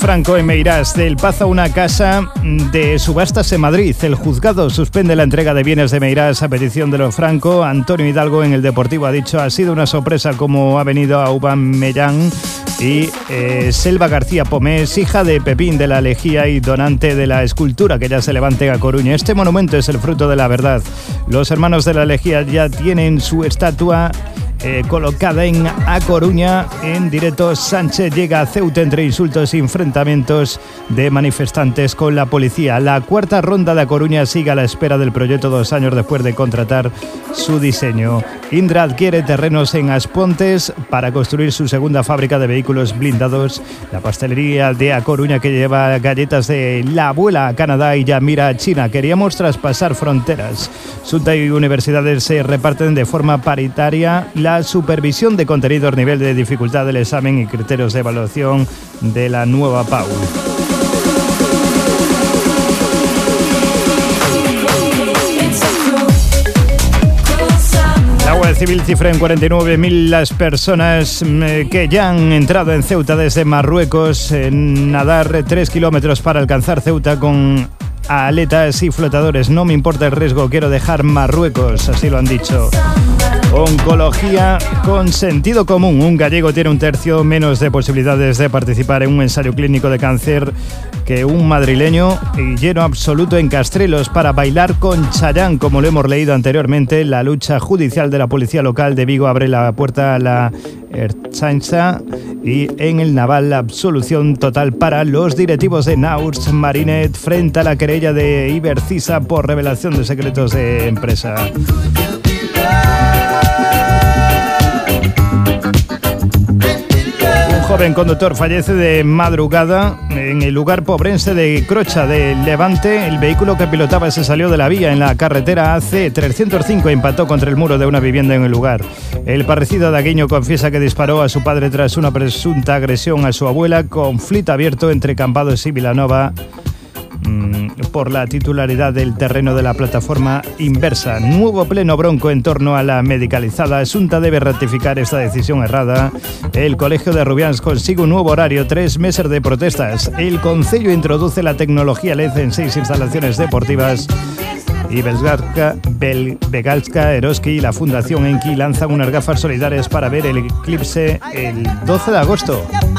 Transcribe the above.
Franco en Meirás. Del Pazo a una casa de subastas en Madrid. El juzgado suspende la entrega de bienes de Meirás a petición de los Franco. Antonio Hidalgo en el Deportivo ha dicho: ha sido una sorpresa como ha venido a Aubameyang. Y Selva García Pomés, hija de Pepín de la Lejía y donante de la escultura que ya se levanta en A Coruña. Este monumento es el fruto de la verdad. Los hermanos de la Lejía ya tienen su estatua colocada en A Coruña. En directo, Sánchez llega a Ceuta entre insultos y enfrentamientos de manifestantes con la policía. La cuarta ronda de A Coruña sigue a la espera del proyecto 2 años después de contratar su diseño. Indra adquiere terrenos en Aspontes para construir su segunda fábrica de vehículos blindados. La pastelería de A Coruña, que lleva galletas de la abuela a Canadá y ya mira a China. Queríamos traspasar fronteras. Xunta y universidades se reparten de forma paritaria la supervisión de contenidos, nivel de dificultad del examen y criterios de evaluación de la nueva PAU. La Guardia Civil cifra en 49.000 las personas que ya han entrado en Ceuta desde Marruecos. Nadar 3 kilómetros para alcanzar Ceuta con aletas y flotadores. No me importa el riesgo, quiero dejar Marruecos, así lo han dicho. Oncología con sentido común. Un gallego tiene 1/3 menos de posibilidades de participar en un ensayo clínico de cáncer que un madrileño, y lleno absoluto en Castrelos para bailar con Chayanne, como lo hemos leído anteriormente. La lucha judicial de la policía local de Vigo abre la puerta a la Ertzaintza, y en el Naval la absolución total para los directivos de Naurs Marinet frente a la querella de Ibercisa por revelación de secretos de empresa. Joven conductor fallece de madrugada en el lugar pobrense de Crocha de Levante. El vehículo que pilotaba se salió de la vía en la carretera AC305 e impactó contra el muro de una vivienda en el lugar. El parecido dagueño confiesa que disparó a su padre tras una presunta agresión a su abuela. Conflicto abierto entre Cambados y Vilanova por la titularidad del terreno de la plataforma Inversa. Nuevo pleno bronco en torno a la medicalizada. Xunta debe ratificar esta decisión errada. El Colegio de Rubiáns consigue un nuevo horario, 3 meses de protestas. El Concello introduce la tecnología LED en 6 instalaciones deportivas. Y Begalska, Eroski y la Fundación Enki lanzan unas gafas solidarias para ver el eclipse el 12 de agosto.